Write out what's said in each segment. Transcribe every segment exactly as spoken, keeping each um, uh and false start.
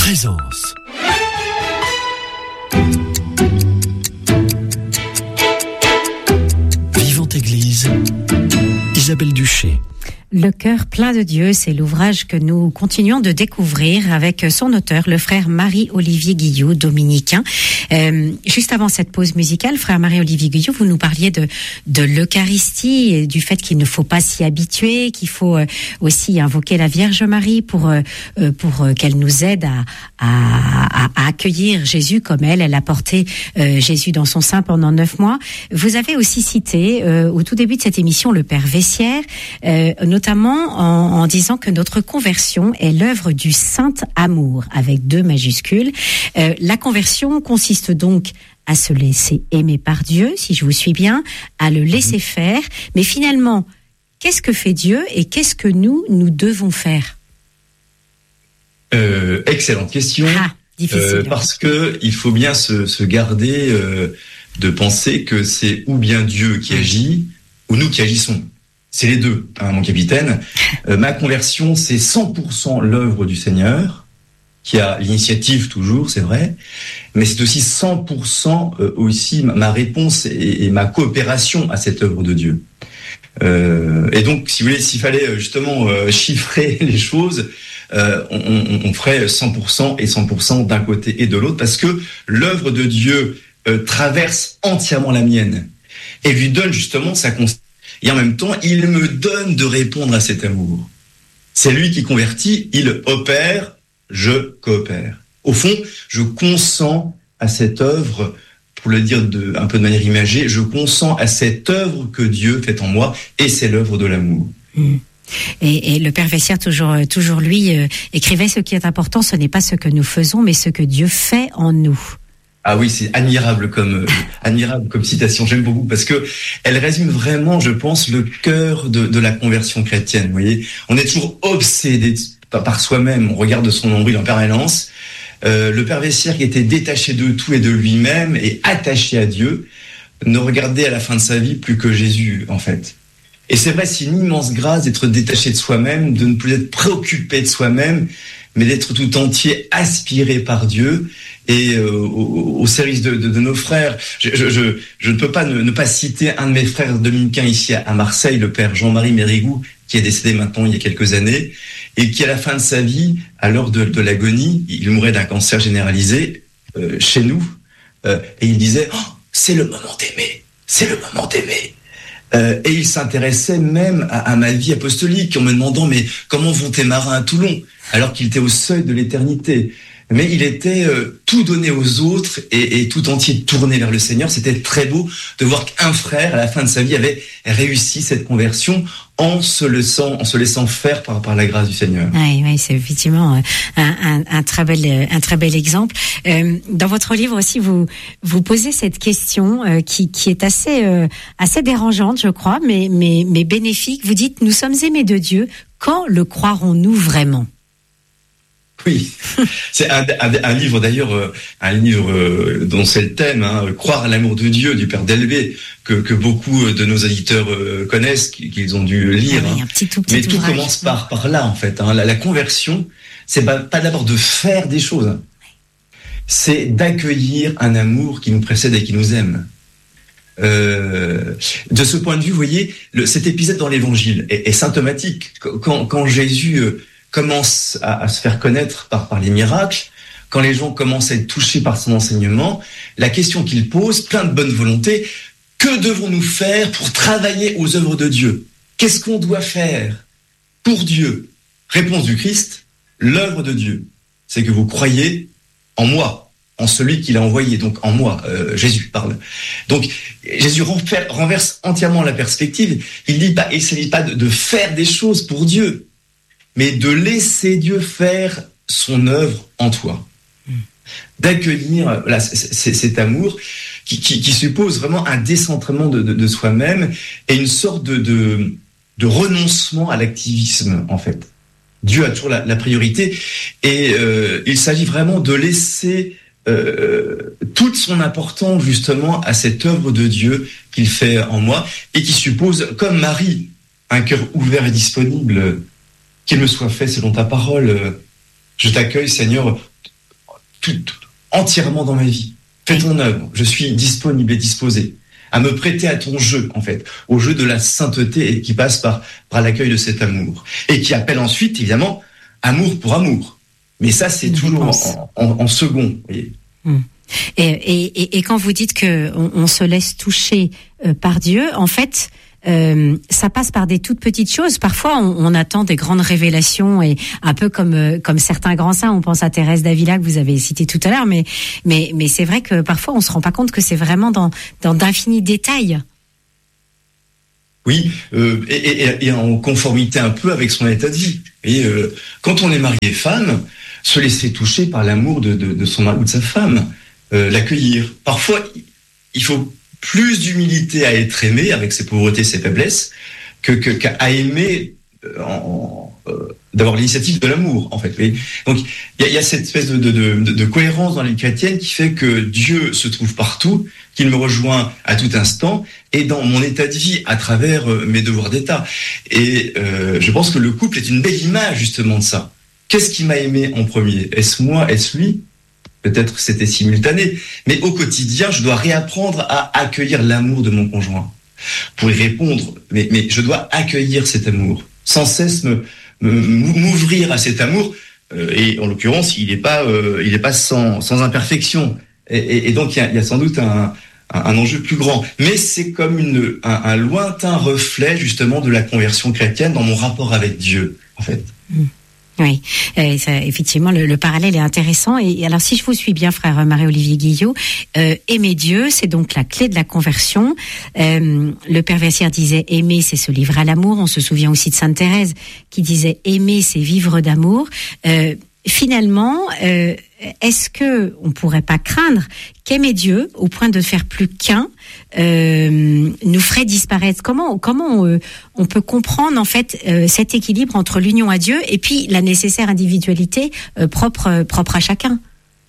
présence. Vivante Église, Isabelle Duché. Le cœur plein de Dieu, c'est l'ouvrage que nous continuons de découvrir avec son auteur, le frère Marie-Olivier Guillot, dominicain. Euh, juste avant cette pause musicale, frère Marie-Olivier Guillot, vous nous parliez de, de l'Eucharistie et du fait qu'il ne faut pas s'y habituer, qu'il faut euh, aussi invoquer la Vierge Marie pour, euh, pour euh, qu'elle nous aide à, à, à accueillir Jésus comme elle. Elle a porté euh, Jésus dans son sein pendant neuf mois. Vous avez aussi cité euh, au tout début de cette émission le Père Vessière, euh, notamment en, en disant que notre conversion est l'œuvre du saint amour, avec deux majuscules. Euh, la conversion consiste donc à se laisser aimer par Dieu, si je vous suis bien, à le laisser faire. Mais finalement, qu'est-ce que fait Dieu et qu'est-ce que nous, nous devons faire ? euh, Excellente question. Ah, difficile. Euh, parce que il faut bien se, se garder euh, de penser que c'est ou bien Dieu qui agit, ou nous qui agissons. C'est les deux, hein, mon capitaine. Euh, ma conversion, c'est cent pour cent l'œuvre du Seigneur, qui a l'initiative toujours, c'est vrai, mais c'est aussi cent pour cent euh, aussi ma réponse et, et ma coopération à cette œuvre de Dieu. Euh, et donc, si vous voulez, s'il fallait justement euh, chiffrer les choses, euh, on, on, on ferait cent pour cent et cent pour cent d'un côté et de l'autre, parce que l'œuvre de Dieu euh, traverse entièrement la mienne et lui donne justement sa constance. Et en même temps, il me donne de répondre à cet amour. C'est lui qui convertit, il opère, je coopère. Au fond, je consens à cette œuvre, pour le dire de, un peu de manière imagée, je consens à cette œuvre que Dieu fait en moi, et c'est l'œuvre de l'amour. Mmh. Et, et le Père Vessière, toujours, toujours lui, euh, écrivait: ce qui est important, ce n'est pas ce que nous faisons, mais ce que Dieu fait en nous. Ah oui, c'est admirable comme euh, admirable comme citation. J'aime beaucoup parce que elle résume vraiment, je pense, le cœur de, de la conversion chrétienne. Vous voyez, on est toujours obsédé par, par soi-même. On regarde son nombril en permanence. Euh, le Père Vessière, qui était détaché de tout et de lui-même et attaché à Dieu, ne regardait à la fin de sa vie plus que Jésus, en fait. Et c'est vrai, c'est une immense grâce d'être détaché de soi-même, de ne plus être préoccupé de soi-même, mais d'être tout entier aspiré par Dieu et euh, au, au service de, de, de nos frères. Je, je, je, je ne peux pas ne, ne pas citer un de mes frères dominicains ici à, à Marseille, le père Jean-Marie Mérigou, qui est décédé maintenant il y a quelques années, et qui à la fin de sa vie, à l'heure de, de l'agonie, il mourait d'un cancer généralisé euh, chez nous, euh, et il disait oh, « c'est le moment d'aimer, c'est le moment d'aimer ». Euh, et il s'intéressait même à, à ma vie apostolique en me demandant mais comment vont tes marins à Toulon alors qu'il était au seuil de l'éternité. Mais il était euh, tout donné aux autres et, et tout entier tourné vers le Seigneur. C'était très beau de voir qu'un frère à la fin de sa vie avait réussi cette conversion en se laissant, en se laissant faire par, par la grâce du Seigneur. Oui, oui, c'est effectivement un, un, un très bel, un très bel exemple. Euh, dans votre livre aussi, vous vous posez cette question euh, qui, qui est assez, euh, assez dérangeante, je crois, mais, mais, mais bénéfique. Vous dites: nous sommes aimés de Dieu. Quand le croirons-nous vraiment ? Oui, c'est un, un, un livre d'ailleurs, euh, un livre euh, dont c'est le thème, hein, Croire à l'amour de Dieu du Père Delbé, que, que beaucoup de nos auditeurs euh, connaissent, qu'ils ont dû lire. Ah oui, hein. un petit, tout petit Mais tout ouvrage. commence par, par là en fait. Hein. La, la conversion, c'est pas, pas d'abord de faire des choses, c'est d'accueillir un amour qui nous précède et qui nous aime. Euh, de ce point de vue, vous voyez, le, cet épisode dans l'Évangile est, est symptomatique. Quand, quand Jésus euh, commence à, à se faire connaître par, par les miracles, quand les gens commencent à être touchés par son enseignement, la question qu'il pose, plein de bonne volonté, que devons-nous faire pour travailler aux œuvres de Dieu ? Qu'est-ce qu'on doit faire pour Dieu ? Réponse du Christ, l'œuvre de Dieu, c'est que vous croyez en moi, en celui qu'il a envoyé, donc en moi, euh, Jésus parle. Donc Jésus renverse entièrement la perspective, il dit pas, il ne s'agit pas de, de faire des choses pour Dieu, mais de laisser Dieu faire son œuvre en toi. Mmh. D'accueillir voilà, c- c- cet amour qui, qui, qui suppose vraiment un décentrement de, de, de soi-même et une sorte de, de, de renoncement à l'activisme, en fait. Dieu a toujours la, la priorité et euh, il s'agit vraiment de laisser euh, toute son importance justement à cette œuvre de Dieu qu'il fait en moi et qui suppose, comme Marie, un cœur ouvert et disponible. Qu'il me soit fait selon ta parole. Je t'accueille, Seigneur, tout, tout entièrement dans ma vie. Fais ton œuvre. Je suis disponible et disposé à me prêter à ton jeu, en fait, au jeu de la sainteté et qui passe par, par l'accueil de cet amour. Et qui appelle ensuite, évidemment, amour pour amour. Mais ça, c'est Une toujours en, en, en second, vous voyez. Hum. Et, et, et quand vous dites que on, on se laisse toucher euh, par Dieu, en fait, euh, ça passe par des toutes petites choses. Parfois, on, on attend des grandes révélations, et un peu comme euh, comme certains grands saints. On pense à Thérèse d'Avila que vous avez cité tout à l'heure, mais mais mais c'est vrai que parfois, on se rend pas compte que c'est vraiment dans dans d'infinis détails. Oui, euh, et, et, et en conformité un peu avec son état de vie. Et euh, quand on est marié femme, se laisser toucher par l'amour de, de, de son mari ou de sa femme, euh, l'accueillir. Parfois, il faut plus d'humilité à être aimé avec ses pauvretés, ses faiblesses, que, que qu'à aimer euh, en, euh, d'avoir l'initiative de l'amour, en fait. Et donc, il y, y a cette espèce de, de, de, de cohérence dans la vie chrétienne qui fait que Dieu se trouve partout, qu'il me rejoint à tout instant, et dans mon état de vie, à travers euh, mes devoirs d'État. Et euh, je pense que le couple est une belle image, justement, de ça. Qu'est-ce qui m'a aimé en premier ? Est-ce moi ? Est-ce lui ? Peut-être que c'était simultané, mais au quotidien, je dois réapprendre à accueillir l'amour de mon conjoint. Pour y répondre, mais, mais je dois accueillir cet amour, sans cesse me, me, m'ouvrir à cet amour, euh, et en l'occurrence, il n'est pas, euh, il n'est pas sans, sans imperfection. Et, et, et donc, il y a, il y a sans doute un, un, un enjeu plus grand. Mais c'est comme une, un, un lointain reflet, justement, de la conversion chrétienne dans mon rapport avec Dieu, en fait. Mmh. Oui, euh, ça, effectivement, le, le parallèle est intéressant. Et, et alors, si je vous suis bien, frère Marie-Olivier Guillot, euh, aimer Dieu, c'est donc la clé de la conversion. Euh, le Père Versière disait aimer, c'est se livrer à l'amour. On se souvient aussi de Sainte Thérèse qui disait aimer, c'est vivre d'amour. Euh, finalement, euh, est-ce que on pourrait pas craindre qu'aimer Dieu au point de faire plus qu'un euh, nous ferait disparaître ? Comment comment on, on peut comprendre en fait euh, cet équilibre entre l'union à Dieu et puis la nécessaire individualité euh, propre propre à chacun ?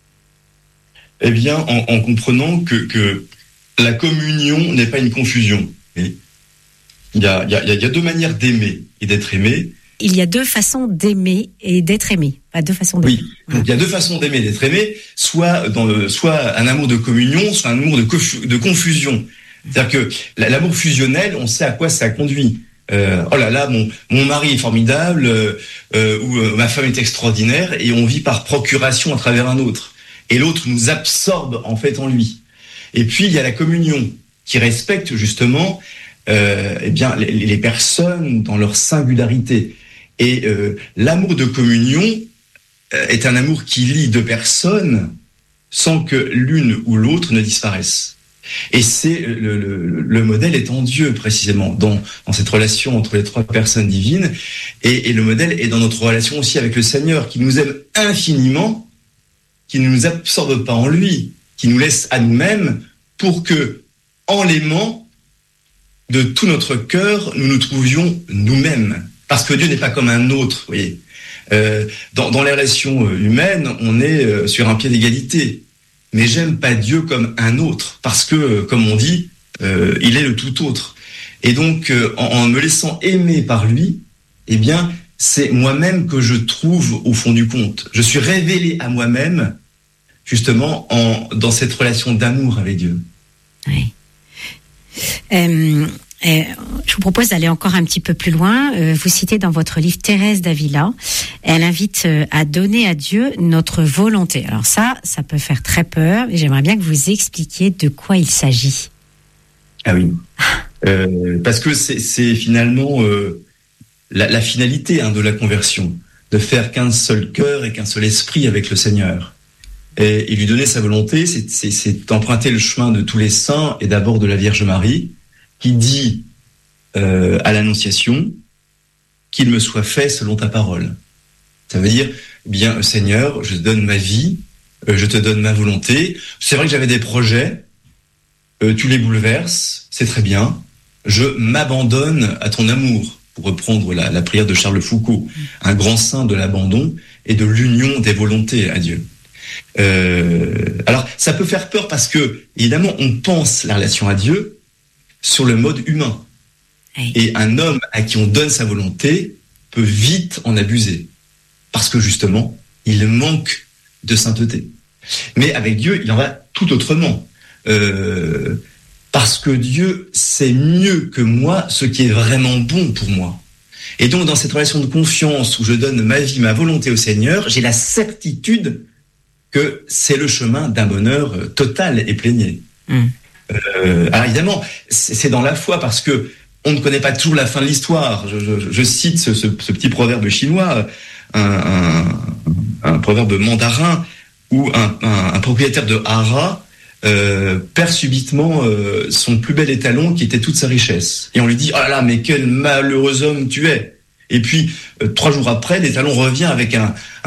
Eh bien, en, en comprenant que, que la communion n'est pas une confusion. Il y a, il y a, il y a deux manières d'aimer et d'être aimé. Il y a deux façons d'aimer et d'être aimé. Pas deux façons d'aimer. Oui, donc il y a deux façons d'aimer et d'être aimé, soit, dans le, soit un amour de communion, soit un amour de, confu- de confusion. C'est-à-dire que l'amour fusionnel, on sait à quoi ça conduit. Euh, oh là là, mon, mon mari est formidable, euh, ou euh, ma femme est extraordinaire, et on vit par procuration à travers un autre. Et l'autre nous absorbe en fait en lui. Et puis il y a la communion, qui respecte justement euh, eh bien, les, les personnes dans leur singularité. Et euh, l'amour de communion euh, est un amour qui lie deux personnes sans que l'une ou l'autre ne disparaisse. Et c'est le, le, le modèle est en Dieu précisément dans, dans cette relation entre les trois personnes divines. Et, et le modèle est dans notre relation aussi avec le Seigneur, qui nous aime infiniment, qui ne nous absorbe pas en lui, qui nous laisse à nous-mêmes pour que, en l'aimant, de tout notre cœur, nous nous trouvions nous-mêmes. Parce que Dieu n'est pas comme un autre, vous voyez. Euh, dans, dans les relations humaines, on est euh, sur un pied d'égalité. Mais j'aime pas Dieu comme un autre, parce que, comme on dit, euh, il est le tout autre. Et donc, euh, en, en me laissant aimer par lui, eh bien, c'est moi-même que je trouve au fond du compte. Je suis révélé à moi-même, justement, en, dans cette relation d'amour avec Dieu. Oui. Euh... Euh, je vous propose d'aller encore un petit peu plus loin. Euh, vous citez dans votre livre Thérèse d'Avila. Elle invite euh, à donner à Dieu notre volonté. Alors ça, ça peut faire très peur. Mais j'aimerais bien que vous expliquiez de quoi il s'agit. Ah oui. Euh, parce que c'est, c'est finalement euh, la, la finalité hein, de la conversion, de faire qu'un seul cœur et qu'un seul esprit avec le Seigneur. Et, et lui donner sa volonté, c'est, c'est, c'est emprunter le chemin de tous les saints et d'abord de la Vierge Marie, qui dit euh, à l'Annonciation qu'il me soit fait selon ta parole. Ça veut dire, eh bien, Seigneur, je te donne ma vie, euh, je te donne ma volonté. C'est vrai que j'avais des projets, euh, tu les bouleverses, c'est très bien. Je m'abandonne à ton amour, pour reprendre la, la prière de Charles Foucault, un grand saint de l'abandon et de l'union des volontés à Dieu. Euh, alors, ça peut faire peur parce que, évidemment, on pense la relation à Dieu sur le mode humain. Oui. Et un homme à qui on donne sa volonté peut vite en abuser. Parce que justement, il manque de sainteté. Mais avec Dieu, il en va tout autrement. Euh, parce que Dieu sait mieux que moi ce qui est vraiment bon pour moi. Et donc, dans cette relation de confiance où je donne ma vie, ma volonté au Seigneur, j'ai la certitude que c'est le chemin d'un bonheur total et plénier. Mmh. Euh, alors évidemment, c'est dans la foi parce que on ne connaît pas toujours la fin de l'histoire. Je, je, je cite ce, ce, ce petit proverbe chinois, un, un, un proverbe mandarin où un, un, un propriétaire de haras euh, perd subitement euh, son plus bel étalon qui était toute sa richesse. Et on lui dit « Oh là là, mais quel malheureux homme tu es !» Et puis, euh, trois jours après, l'étalon revient avec un,